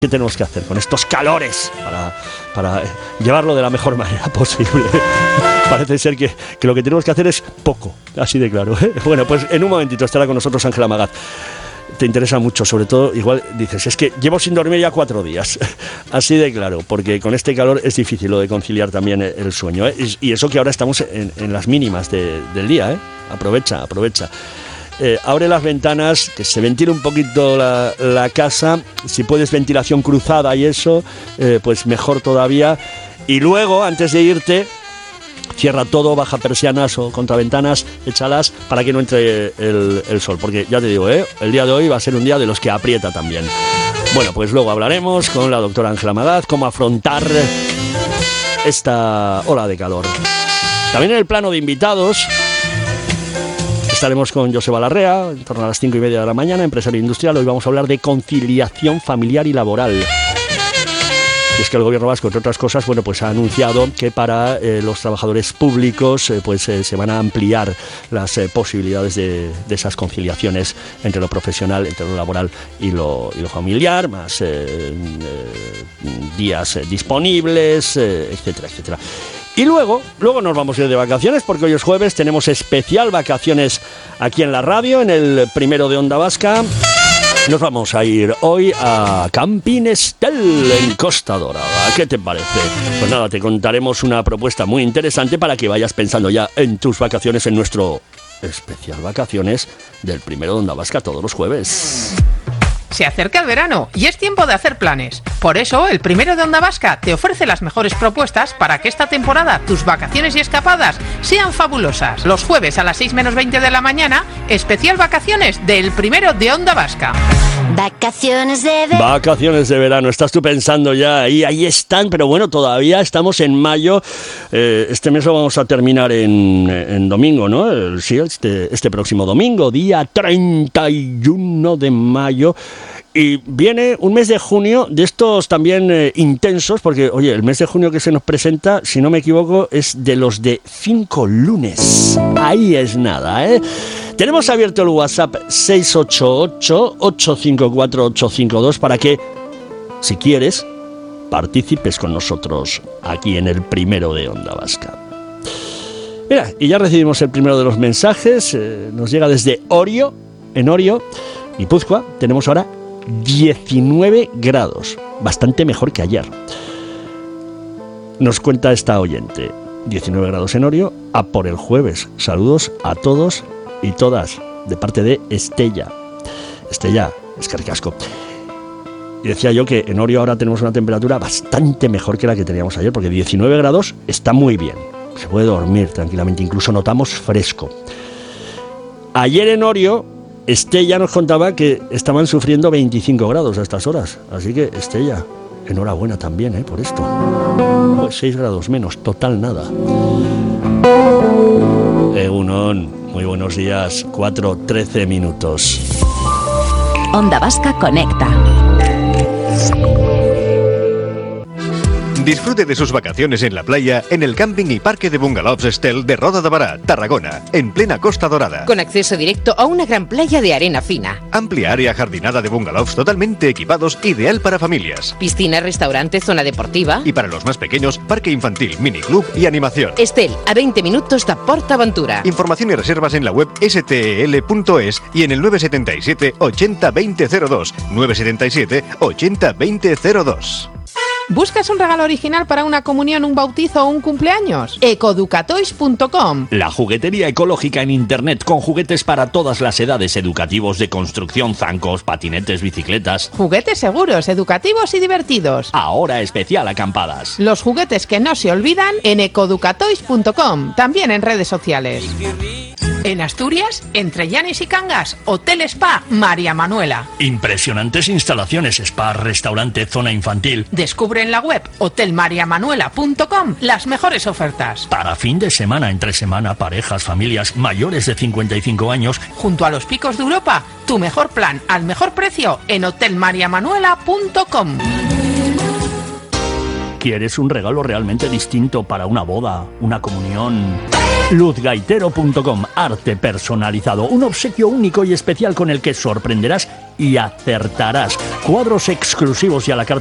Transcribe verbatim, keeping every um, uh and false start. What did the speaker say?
¿Qué tenemos que hacer con estos calores para, para llevarlo de la mejor manera posible? Parece ser que, que lo que tenemos que hacer es poco, así de claro, ¿eh? Bueno, pues en un momentito estará con nosotros Ángela Magaz. Te interesa mucho, sobre todo, igual dices, es que llevo sin dormir ya cuatro días, así de claro, porque con este calor es difícil lo de conciliar también el sueño, ¿eh? Y eso que ahora estamos en, en las mínimas de, del día, ¿eh? Aprovecha, aprovecha. Eh, abre las ventanas, que se ventile un poquito la, la casa, si puedes ventilación cruzada y eso, eh, pues mejor todavía. Y luego, antes de irte, cierra todo, baja persianas o contraventanas, échalas para que no entre el, el sol, porque ya te digo, ¿eh? El día de hoy va a ser un día de los que aprieta también. Bueno, pues luego hablaremos con la doctora Ángela Magaz cómo afrontar esta ola de calor. También en el plano de invitados estaremos con Joseba Larrea, en torno a las cinco y media de la mañana, empresario industrial. Hoy vamos a hablar de conciliación familiar y laboral. Y es que el gobierno vasco, entre otras cosas, bueno, pues ha anunciado que para eh, los trabajadores públicos eh, pues eh, se van a ampliar las eh, posibilidades de, de esas conciliaciones entre lo profesional, entre lo laboral y lo, y lo familiar, más eh, eh, días eh, disponibles, eh, etcétera, etcétera. Y luego, luego nos vamos a ir de vacaciones, porque hoy es jueves, tenemos especial vacaciones aquí en la radio, en el primero de Onda Vasca. Nos vamos a ir hoy a Camping Estel, en Costa Dorada. ¿Qué te parece? Pues nada, te contaremos una propuesta muy interesante para que vayas pensando ya en tus vacaciones, en nuestro especial vacaciones del primero de Onda Vasca todos los jueves. Se acerca el verano y es tiempo de hacer planes. Por eso, el primero de Onda Vasca te ofrece las mejores propuestas para que esta temporada tus vacaciones y escapadas sean fabulosas. Los jueves a las seis menos veinte de la mañana, especial vacaciones del primero de Onda Vasca. Vacaciones de verano. Vacaciones de verano, estás tú pensando ya, y ahí están, pero bueno, todavía estamos en mayo. Eh, este mes lo vamos a terminar en, en domingo, ¿no? El, sí, este, este próximo domingo, día treinta y uno de mayo. Y viene un mes de junio de estos también eh, intensos, porque, oye, el mes de junio que se nos presenta, si no me equivoco, es de los de cinco lunes. Ahí es nada, ¿eh? Tenemos abierto el WhatsApp seis ocho ocho, ocho cinco cuatro, ocho cinco dos para que, si quieres, participes con nosotros aquí en el primero de Onda Vasca. Mira, y ya recibimos el primero de los mensajes, eh, nos llega desde Orio, en Orio, Guipúzcoa. Tenemos ahora diecinueve grados, bastante mejor que ayer. Nos cuenta esta oyente, diecinueve grados en Orio, a por el jueves. Saludos a todos y todas, de parte de Estella. Estella, eskerrik asko. Y decía yo que en Orio ahora tenemos una temperatura bastante mejor que la que teníamos ayer, porque diecinueve grados está muy bien, se puede dormir tranquilamente, incluso notamos fresco. Ayer en Orio, Estella nos contaba que estaban sufriendo veinticinco grados a estas horas. Así que, Estella, enhorabuena también, ¿eh? Por esto. Pues seis grados menos, total nada. Egunon, muy buenos días, cuatro trece minutos. Onda Vasca conecta. Disfrute de sus vacaciones en la playa en el camping y parque de bungalows Estel de Roda de Bará, Tarragona, en plena Costa Dorada. Con acceso directo a una gran playa de arena fina. Amplia área jardinada de bungalows totalmente equipados, ideal para familias. Piscina, restaurante, zona deportiva. Y para los más pequeños, parque infantil, miniclub y animación. Estel, a veinte minutos de PortAventura. Información y reservas en la web ese te e ele punto es y en el nueve siete siete, ochenta, veinte cero dos. nueve siete siete, ochenta, veinte cero dos. ¿Buscas un regalo original para una comunión, un bautizo o un cumpleaños? ecoeducatoys punto com. La juguetería ecológica en internet con juguetes para todas las edades, educativos, de construcción, zancos, patinetes, bicicletas. Juguetes seguros, educativos y divertidos. Ahora especial acampadas. Los juguetes que no se olvidan en ecoeducatoys punto com, también en redes sociales. En Asturias, entre Llanes y Cangas, Hotel Spa María Manuela. Impresionantes instalaciones, spa, restaurante, zona infantil. Descubre en la web hotel maría manuela punto com las mejores ofertas. Para fin de semana, entre semana, parejas, familias mayores de cincuenta y cinco años. Junto a los picos de Europa, tu mejor plan al mejor precio en hotel maría manuela punto com. ¿Quieres un regalo realmente distinto para una boda, una comunión luzgaitero punto com, arte personalizado, un obsequio único y especial con el que sorprenderás y acertarás. Cuadros exclusivos y a la carta